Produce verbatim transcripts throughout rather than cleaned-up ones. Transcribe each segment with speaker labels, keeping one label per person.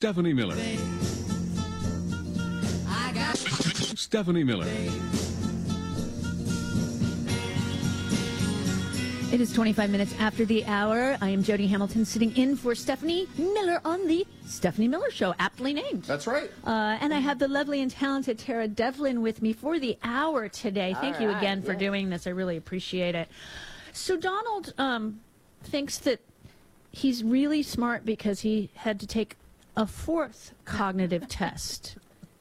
Speaker 1: Stephanie Miller.
Speaker 2: I got
Speaker 1: Stephanie Miller.
Speaker 3: It is twenty-five minutes after the hour. I am Jody Hamilton sitting in for Stephanie Miller on the Stephanie Miller Show, aptly named.
Speaker 4: That's right.
Speaker 3: Uh, and I have the lovely and talented Tara Devlin with me for the hour today. Thank
Speaker 5: All
Speaker 3: you
Speaker 5: right,
Speaker 3: again for
Speaker 5: yeah.
Speaker 3: doing this. I really appreciate it. So Donald um, thinks that he's really smart because he had to take a fourth cognitive test.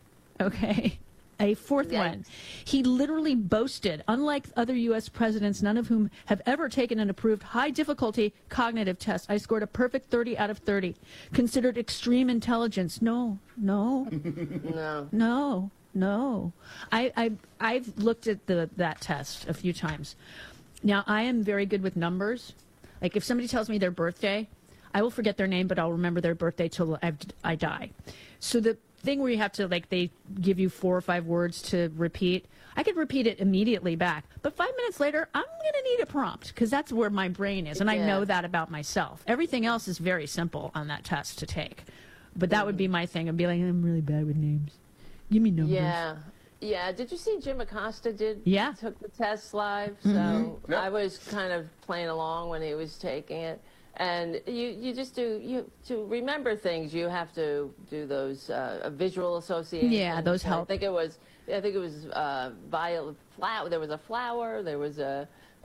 Speaker 3: Okay. A fourth
Speaker 5: Yes.
Speaker 3: one. He literally boasted, unlike other U S presidents, none of whom have ever taken an approved high-difficulty cognitive test. I scored a perfect thirty out of thirty. Considered extreme intelligence. No, no,
Speaker 5: No.
Speaker 3: no, no. I, I, I've looked at the that test a few times. Now, I am very good with numbers. Like, if somebody tells me their birthday, I will forget their name, but I'll remember their birthday till I've, I die. So the thing where you have to, like, they give you four or five words to repeat, I could repeat it immediately back. But five minutes later, I'm going to need a prompt because that's where my brain is. And I
Speaker 5: Yeah.
Speaker 3: know that about myself. Everything else is very simple on that test to take. But that would be my thing. I'd be like, I'm really bad with names. Give me numbers.
Speaker 5: Yeah. Yeah. Did you see Jim Acosta did?
Speaker 3: Yeah.
Speaker 5: Took the test live. So
Speaker 4: Mm-hmm. Yep.
Speaker 5: I was kind of playing along when he was taking it. And you, you just do, you to remember things, you have to do those uh, visual associations.
Speaker 3: Yeah, those help.
Speaker 5: I think it was, I think it was uh, violet flower. There was a flower. There was a,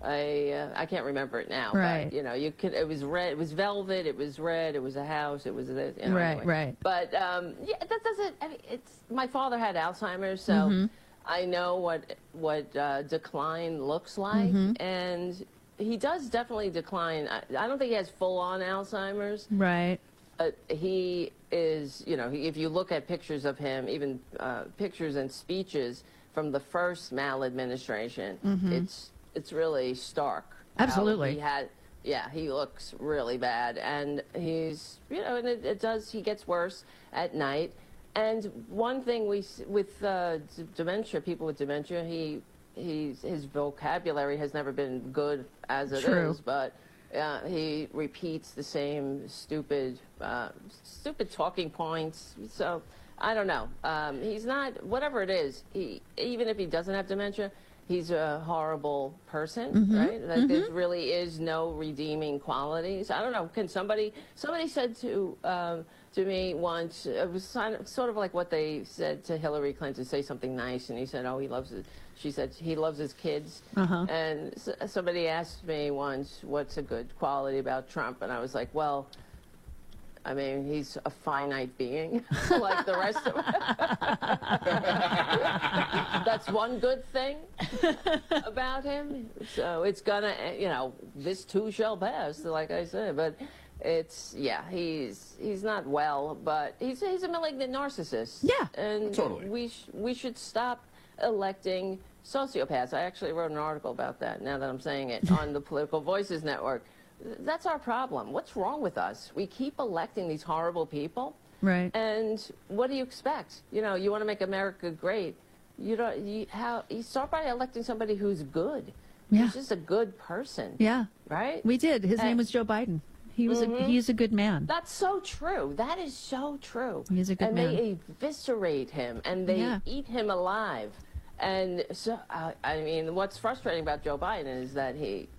Speaker 5: a uh, I can't remember it now.
Speaker 3: Right.
Speaker 5: But, you know, you could. It was red. It was velvet. It was red. It was a house. It was this. You know,
Speaker 3: Right,
Speaker 5: anyway.
Speaker 3: right.
Speaker 5: But um, yeah, that doesn't. I mean, it's my father had Alzheimer's, so
Speaker 3: Mm-hmm.
Speaker 5: I know what what uh, decline looks like,
Speaker 3: Mm-hmm.
Speaker 5: and he does definitely decline. I, I don't think he has full-on Alzheimer's.
Speaker 3: Right.
Speaker 5: But he is, you know, he, if you look at pictures of him, even uh, pictures and speeches from the first maladministration, it's it's really stark. how
Speaker 3: Absolutely.
Speaker 5: He had, yeah, he looks really bad, and he's, you know, and it, it does. He gets worse at night. And one thing we s- with uh, d- dementia, people with dementia, he he's his vocabulary has never been good as it is,
Speaker 3: True.
Speaker 5: but uh, he repeats the same stupid, uh, stupid talking points. So I don't know. Um, he's not, whatever it is. He, even if he doesn't have dementia, he's a horrible person, right? Like there really is no redeeming qualities. I don't know. Can somebody? Somebody said to um, to me once. It was kind of- sort of like what they said to Hillary Clinton. Say something nice, and he said, "Oh, he loves it." She said he loves his kids.
Speaker 3: Uh-huh.
Speaker 5: And s- somebody asked me once, "What's a good quality about Trump?" And I was like, "Well, I mean, he's a finite being, like the rest of us." That's one good thing about him. So it's gonna, you know, this too shall pass, like I said. But it's, yeah, he's he's not well, but he's he's a malignant narcissist.
Speaker 3: Yeah.
Speaker 5: and
Speaker 4: Totally.
Speaker 5: we sh- we should stop electing sociopaths. I actually wrote an article about that. Now that I'm saying it, on the Political Voices Network. That's our problem. What's wrong with us? We keep electing these horrible people.
Speaker 3: Right.
Speaker 5: And what do you expect? You know, you want to make America great. You don't. You how you start by electing somebody who's good.
Speaker 3: Yeah.
Speaker 5: Who's just a good person.
Speaker 3: Yeah.
Speaker 5: Right.
Speaker 3: We did. His name
Speaker 5: Uh,
Speaker 3: was Joe Biden. He was a he's a good man.
Speaker 5: That's so true. That is so true.
Speaker 3: He is a good
Speaker 5: and
Speaker 3: man.
Speaker 5: they eviscerate him and they
Speaker 3: Yeah.
Speaker 5: eat him alive. And so, uh, I mean, what's frustrating about Joe Biden is that he